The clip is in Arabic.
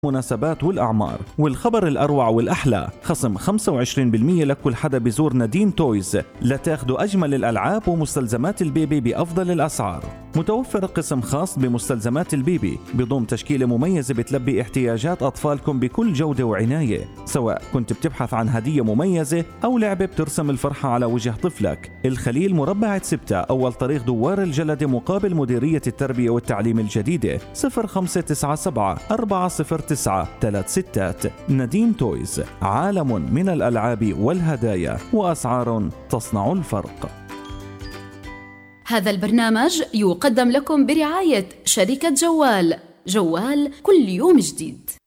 المناسبات والأعمار. والخبر الأروع والأحلى، خصم 25% لكل حدا بيزور نديم تويز لتاخدوا أجمل الألعاب ومستلزمات البيبي بأفضل الأسعار. متوفر قسم خاص بمستلزمات البيبي بضم تشكيلة مميزة بتلبي احتياجات أطفالكم بكل جودة وعناية، سواء كنت بتبحث عن هدية مميزة أو لعبة بترسم الفرحة على وجه طفلك. الخليل مربع 6، أول طريق دوار الجلدة مقابل مديرية التربية والتعليم الجديدة. 0597 409 36. نديم تويز، عالم من الألعاب والهدايا وأسعار تصنع الفرق. هذا البرنامج يقدم لكم برعاية شركة جوال كل يوم جديد.